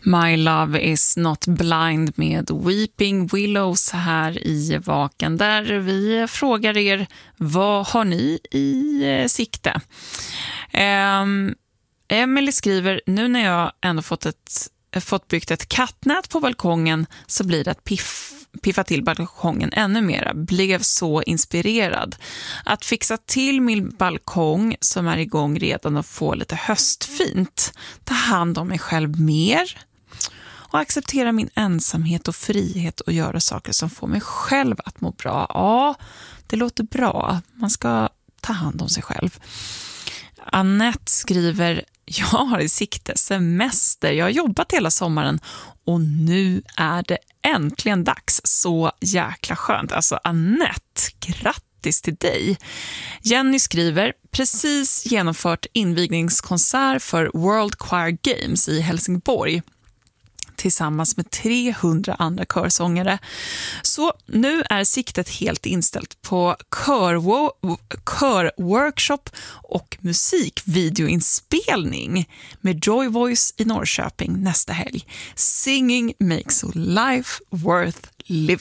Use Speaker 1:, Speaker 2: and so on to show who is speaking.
Speaker 1: My Love Is Not Blind med Weeping Willows här i Vaken, där vi frågar er, vad har ni i sikte? Emily skriver, nu när jag ändå fått byggt ett kattnät på balkongen så blir det att piffa till balkongen ännu mera. Blev så inspirerad. Att fixa till min balkong som är igång redan och få lite höstfint. Ta hand om mig själv mer. Och acceptera min ensamhet och frihet och göra saker som får mig själv att må bra. Ja, det låter bra. Man ska ta hand om sig själv. Annette skriver, jag har i sikte semester. Jag har jobbat hela sommaren och nu är det äntligen dags. Så jäkla skönt. Alltså Annette, grattis till dig. Jenny skriver, precis genomfört invigningskonsert för World Choir Games i Helsingborg tillsammans med 300 andra körsångare. Så nu är siktet helt inställt på körworkshop och musikvideoinspelning med Joy Voice i Norrköping nästa helg. Singing makes life worth living.